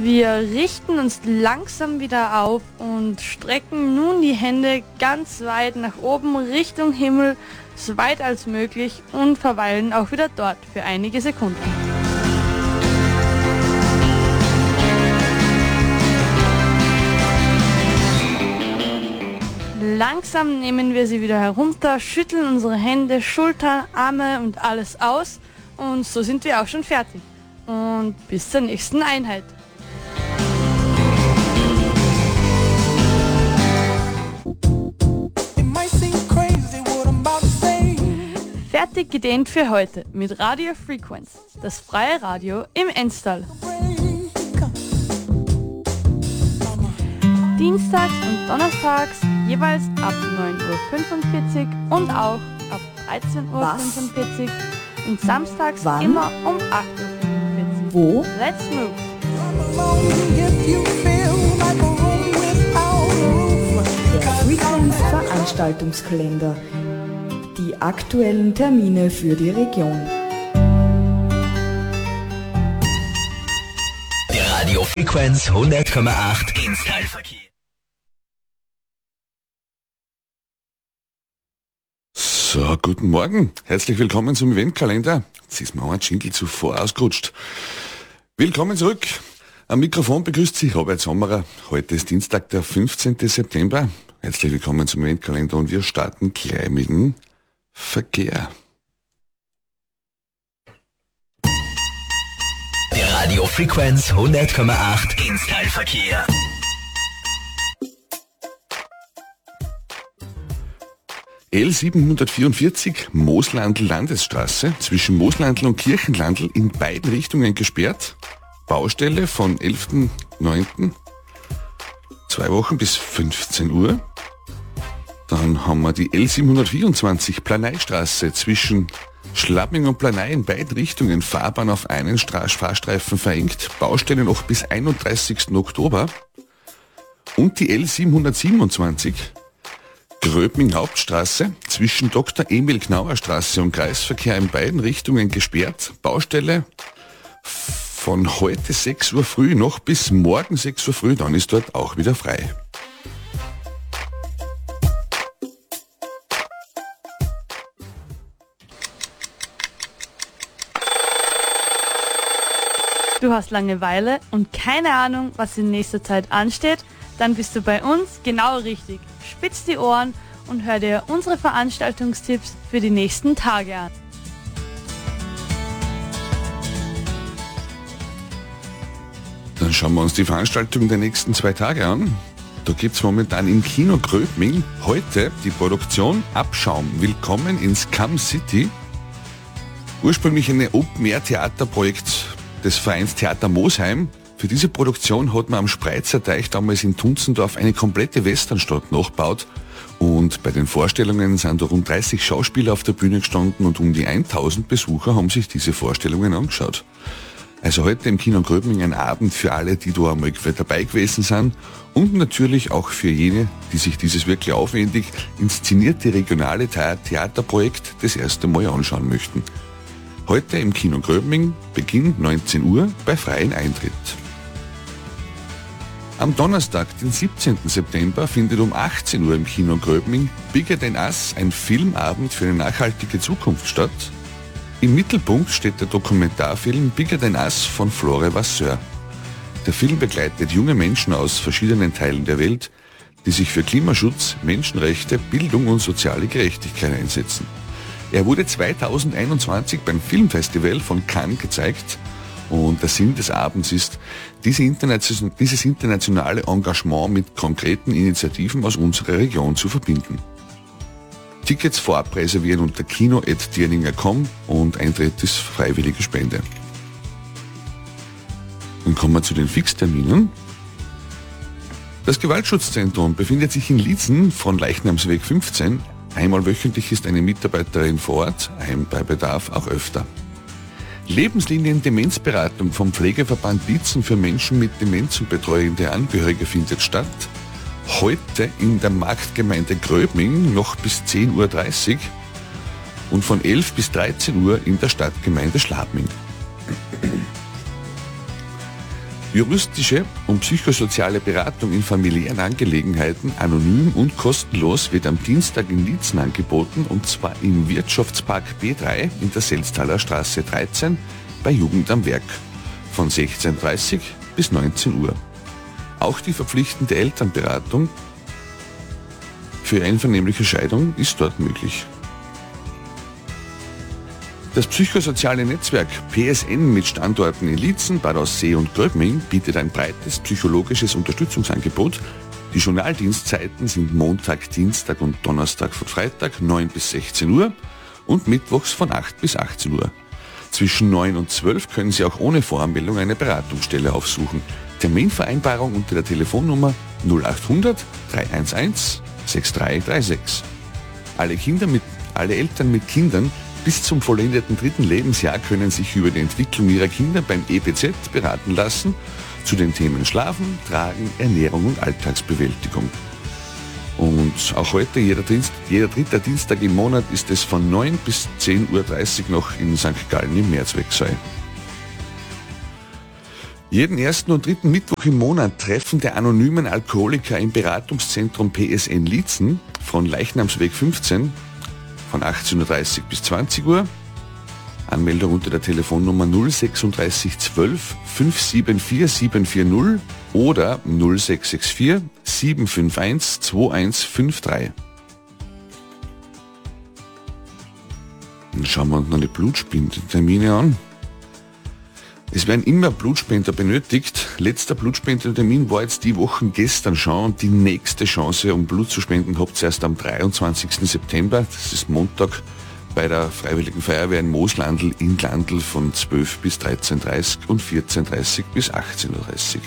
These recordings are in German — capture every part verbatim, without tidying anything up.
Wir richten uns langsam wieder auf und strecken nun die Hände ganz weit nach oben Richtung Himmel, so weit als möglich, und verweilen auch wieder dort für einige Sekunden. Langsam nehmen wir sie wieder herunter, schütteln unsere Hände, Schultern, Arme und alles aus, und so sind wir auch schon fertig. Und bis zur nächsten Einheit. Fertig gedehnt für heute mit Radio Frequenz, das freie Radio im Enstal. Dienstags und donnerstags jeweils ab neun Uhr fünfundvierzig und auch ab dreizehn Uhr fünfundvierzig und samstags Wann? immer um acht Uhr fünfundvierzig. Wo? Let's move! Der Frequenz Veranstaltungskalender. Die aktuellen Termine für die Region. Der Radio Frequenz hundert Komma acht Enstal-Verkehr. So, guten Morgen. Herzlich willkommen zum Eventkalender. Jetzt ist mir auch ein Jingle zuvor ausgerutscht. Willkommen zurück. Am Mikrofon begrüßt sich Robert Sommerer. Heute ist Dienstag, der fünfzehnten September. Herzlich willkommen zum Eventkalender und wir starten gleich mit dem Verkehr. Der Radio Frequenz hundert Komma acht Enstal-Verkehr. L siebenhundertvierundvierzig Mooslandl-Landesstraße zwischen Mooslandl und Kirchenlandl in beiden Richtungen gesperrt. Baustelle von elften neunten Zwei Wochen bis fünfzehn Uhr. Dann haben wir die L siebenhundertvierundzwanzig Planeistraße zwischen Schlappming und Planei in beiden Richtungen, Fahrbahn auf einen Stra- Fahrstreifen verengt, Baustelle noch bis einunddreißigsten Oktober. Und die L siebenhundertsiebenundzwanzig Gröbming Hauptstraße zwischen Doktor Emil Knauer Straße und Kreisverkehr in beiden Richtungen gesperrt, Baustelle von heute sechs Uhr früh noch bis morgen sechs Uhr früh, dann ist dort auch wieder frei. Du hast Langeweile und keine Ahnung, was in nächster Zeit ansteht? Dann bist du bei uns genau richtig. Spitz die Ohren und hör dir unsere Veranstaltungstipps für die nächsten Tage an. Dann schauen wir uns die Veranstaltung der nächsten zwei Tage an. Da gibt es momentan im Kino Gröbming heute die Produktion Abschaum. Willkommen ins Scum City. Ursprünglich ein Open-Air-Theaterprojekt des Vereins Theater Mosheim. Für diese Produktion hat man am Spreizer Teich damals in Tunzendorf eine komplette Westernstadt nachgebaut. Und bei den Vorstellungen sind da rund dreißig Schauspieler auf der Bühne gestanden und um die tausend Besucher haben sich diese Vorstellungen angeschaut. Also heute im Kino Gröbming ein Abend für alle, die da einmal dabei gewesen sind und natürlich auch für jene, die sich dieses wirklich aufwendig inszenierte regionale Theaterprojekt das erste Mal anschauen möchten. Heute im Kino Gröbming, Beginn neunzehn Uhr bei freiem Eintritt. Am Donnerstag, den siebzehnten September, findet um achtzehn Uhr im Kino Gröbming Bigger Than Us, ein Filmabend für eine nachhaltige Zukunft statt. Im Mittelpunkt steht der Dokumentarfilm Bigger Than Us von Flore Vasseur. Der Film begleitet junge Menschen aus verschiedenen Teilen der Welt, die sich für Klimaschutz, Menschenrechte, Bildung und soziale Gerechtigkeit einsetzen. Er wurde zweitausendeinundzwanzig beim Filmfestival von Cannes gezeigt und der Sinn des Abends ist, diese internation- dieses internationale Engagement mit konkreten Initiativen aus unserer Region zu verbinden. Tickets vorab reservieren unter kino at dierninger punkt com und Eintritt ist freiwillige Spende. Dann kommen wir zu den Fixterminen. Das Gewaltschutzzentrum befindet sich in Liezen von Leichnamsweg fünfzehn. Einmal wöchentlich ist eine Mitarbeiterin vor Ort, ein bei Bedarf auch öfter. Lebenslinien Demenzberatung vom Pflegeverband Liezen für Menschen mit Demenz und betreuende Angehörige findet statt. Heute in der Marktgemeinde Gröbming noch bis zehn Uhr dreißig und von elf bis dreizehn Uhr in der Stadtgemeinde Schlappming. Juristische und psychosoziale Beratung in familiären Angelegenheiten anonym und kostenlos wird am Dienstag in Liezen angeboten, und zwar im Wirtschaftspark B drei in der Selztaler Straße dreizehn bei Jugend am Werk von sechzehn Uhr dreißig bis neunzehn Uhr. Auch die verpflichtende Elternberatung für einvernehmliche Scheidung ist dort möglich. Das psychosoziale Netzwerk P S N mit Standorten in Liezen, Bad Aussee und Gröbming bietet ein breites psychologisches Unterstützungsangebot. Die Journaldienstzeiten sind Montag, Dienstag und Donnerstag von Freitag neun bis sechzehn Uhr und mittwochs von acht bis achtzehn Uhr. Zwischen neun und zwölf können Sie auch ohne Voranmeldung eine Beratungsstelle aufsuchen. Terminvereinbarung unter der Telefonnummer null achthundert dreihundertelf sechs drei drei sechs. Alle Kinder mit, alle Eltern mit Kindern bis zum vollendeten dritten Lebensjahr können sich über die Entwicklung ihrer Kinder beim E B Z beraten lassen zu den Themen Schlafen, Tragen, Ernährung und Alltagsbewältigung. Und auch heute, jeder, Dienst, jeder dritte Dienstag im Monat, ist es von neun bis zehn Uhr dreißig noch in Sankt Gallen im Mehrzwecksaal. Jeden ersten und dritten Mittwoch im Monat Treffen der anonymen Alkoholiker im Beratungszentrum P S N Liezen von Leichnamsweg fünfzehn von achtzehn Uhr dreißig bis zwanzig Uhr. Anmeldung unter der Telefonnummer null sechsunddreißig zwölf fünf sieben vier sieben vier null oder null sechs sechs vier sieben fünf eins zwei eins fünf drei. Dann schauen wir uns noch die Blutspendentermine an. Es werden immer Blutspender benötigt. Letzter Blutspendentermin war jetzt die Woche gestern schon, und die nächste Chance, um Blut zu spenden, habt ihr erst am dreiundzwanzigsten September. Das ist Montag bei der Freiwilligen Feuerwehr in Mooslandl in Glandl von zwölf bis dreizehn Uhr dreißig und vierzehn Uhr dreißig bis achtzehn Uhr dreißig.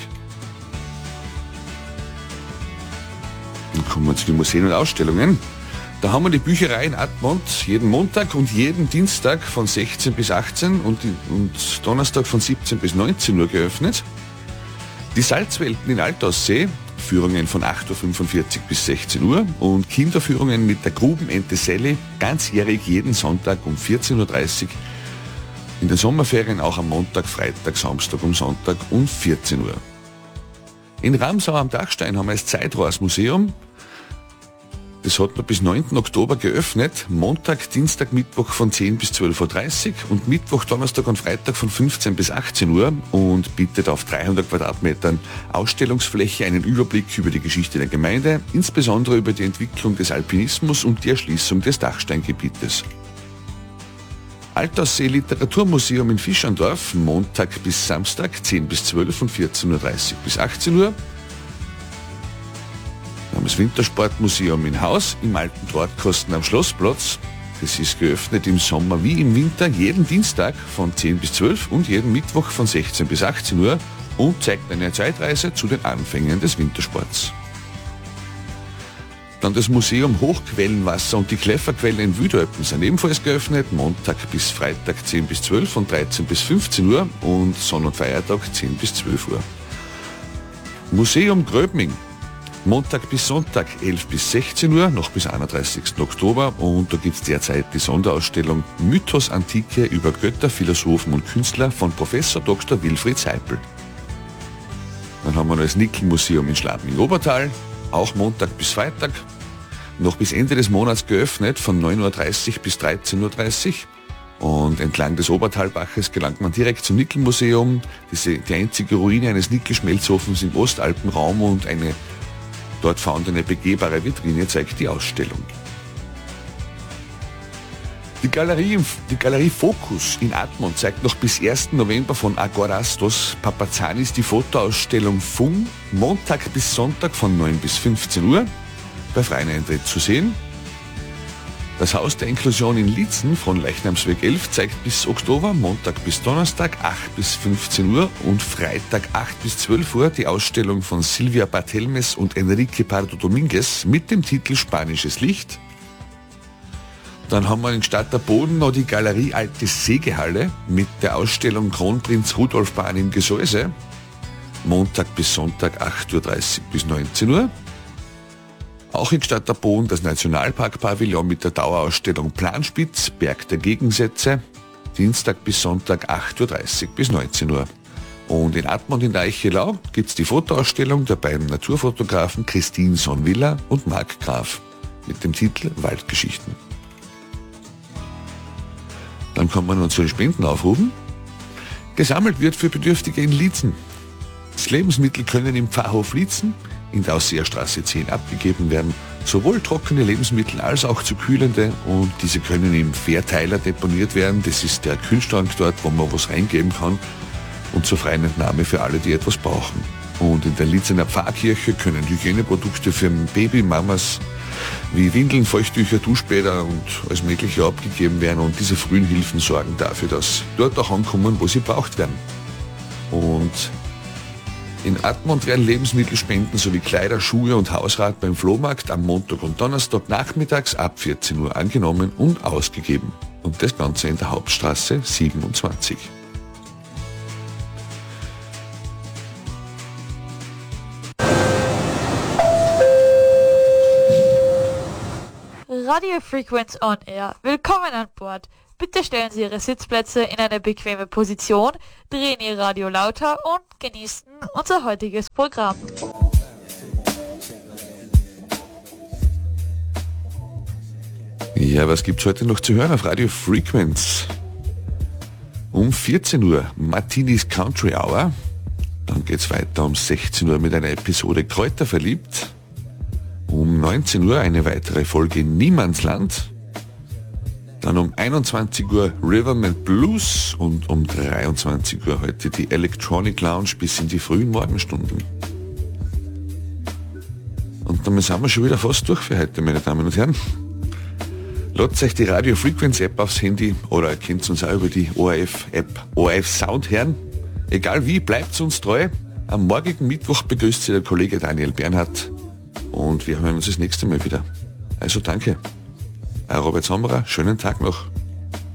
Dann kommen wir zu den Museen und Ausstellungen. Da haben wir die Bücherei in Admont jeden Montag und jeden Dienstag von sechzehn bis achtzehn und, und Donnerstag von siebzehn bis neunzehn Uhr geöffnet. Die Salzwelten in Altaussee, Führungen von acht Uhr fünfundvierzig bis sechzehn Uhr und Kinderführungen mit der Grubenente Sally ganzjährig jeden Sonntag um vierzehn Uhr dreißig. In den Sommerferien auch am Montag, Freitag, Samstag und Sonntag um vierzehn Uhr. In Ramsau am Dachstein haben wir das Zeitrohrsmuseum. Das hat noch bis neunten Oktober geöffnet, Montag, Dienstag, Mittwoch von zehn bis zwölf Uhr dreißig und Mittwoch, Donnerstag und Freitag von fünfzehn bis achtzehn Uhr und bietet auf dreihundert Quadratmetern Ausstellungsfläche einen Überblick über die Geschichte der Gemeinde, insbesondere über die Entwicklung des Alpinismus und die Erschließung des Dachsteingebietes. Altaussee Literaturmuseum in Fischandorf, Montag bis Samstag, zehn bis zwölf und vierzehn Uhr dreißig bis achtzehn Uhr. Wir haben das Wintersportmuseum in Haus im alten Drahtkasten am Schlossplatz. Das ist geöffnet im Sommer wie im Winter jeden Dienstag von zehn bis zwölf und jeden Mittwoch von sechzehn bis achtzehn Uhr und zeigt eine Zeitreise zu den Anfängen des Wintersports. Dann das Museum Hochquellenwasser und die Kläfferquelle in Wüdölpen sind ebenfalls geöffnet, Montag bis Freitag zehn bis zwölf und dreizehn bis fünfzehn Uhr und Sonn- und Feiertag zehn bis zwölf Uhr. Museum Gröbming, Montag bis Sonntag elf bis sechzehn Uhr, noch bis einunddreißigsten Oktober, und da gibt es derzeit die Sonderausstellung Mythos Antike über Götter, Philosophen und Künstler von Professor Doktor Wilfried Seipel. Dann haben wir noch das Nickel-Museum in Schladming-Obertal, auch Montag bis Freitag, noch bis Ende des Monats geöffnet von neun Uhr dreißig bis dreizehn Uhr dreißig. Und entlang des Obertalbaches gelangt man direkt zum Nickel-Museum, die, die einzige Ruine eines Nickelschmelzofens im Ostalpenraum, und eine dort vorhandene begehbare Vitrine zeigt die Ausstellung. Die Galerie, die Galerie Focus in Admont zeigt noch bis ersten November von Agorastos Papazanis die Fotoausstellung Fung, Montag bis Sonntag von neun bis fünfzehn Uhr, bei freiem Eintritt zu sehen. Das Haus der Inklusion in Liezen von Leichnamsweg elf zeigt bis Oktober, Montag bis Donnerstag acht bis fünfzehn Uhr und Freitag acht bis zwölf Uhr die Ausstellung von Silvia Barthelmes und Enrique Pardo Dominguez mit dem Titel Spanisches Licht. Dann haben wir in Stadter Boden noch die Galerie Alte Sägehalle mit der Ausstellung Kronprinz Rudolf Bahn im Gesäuse. Montag bis Sonntag acht Uhr dreißig bis neunzehn Uhr. Auch in Stadter Boden das Nationalpark-Pavillon mit der Dauerausstellung Planspitz, Berg der Gegensätze. Dienstag bis Sonntag acht Uhr dreißig bis neunzehn Uhr. Und in Admont in der Eichelau gibt es die Fotoausstellung der beiden Naturfotografen Christine Sonvilla und Marc Graf mit dem Titel Waldgeschichten. Dann kann man uns zu den Spenden aufrufen. Gesammelt wird für Bedürftige in Liezen. Das Lebensmittel können im Pfarrhof Liezen in der Ausseerstraße zehn abgegeben werden. Sowohl trockene Lebensmittel als auch zu kühlende, und diese können im Verteiler deponiert werden. Das ist der Kühlschrank dort, wo man was reingeben kann, und zur freien Entnahme für alle, die etwas brauchen. Und in der Liezener Pfarrkirche können Hygieneprodukte für Babymamas wie Windeln, Feuchttücher, Duschbäder und alles Mögliche abgegeben werden, und diese frühen Hilfen sorgen dafür, dass dort auch ankommen, wo sie braucht werden. Und in Admont werden Lebensmittelspenden sowie Kleider, Schuhe und Hausrat beim Flohmarkt am Montag und Donnerstag nachmittags ab vierzehn Uhr angenommen und ausgegeben. Und das Ganze in der Hauptstraße siebenundzwanzig. Radio Frequenz on Air. Willkommen an Bord. Bitte stellen Sie Ihre Sitzplätze in eine bequeme Position, drehen Ihr Radio lauter und genießen unser heutiges Programm. Ja, was gibt's heute noch zu hören auf Radio Frequenz? Um vierzehn Uhr Martinis Country Hour. Dann geht's weiter um sechzehn Uhr mit einer Episode Kräuter verliebt. Um neunzehn Uhr eine weitere Folge Niemandsland. Dann um einundzwanzig Uhr Riverman Blues und um dreiundzwanzig Uhr heute die Electronic Lounge bis in die frühen Morgenstunden. Und damit sind wir schon wieder fast durch für heute, meine Damen und Herren. Ladet euch die Radio Frequenz App aufs Handy oder ihr könnt uns auch über die O R F App O R F Sound hören. Egal wie, bleibt uns treu. Am morgigen Mittwoch begrüßt Sie der Kollege Daniel Bernhardt und wir hören uns das nächste Mal wieder. Also danke. Robert Sommerer, schönen Tag noch.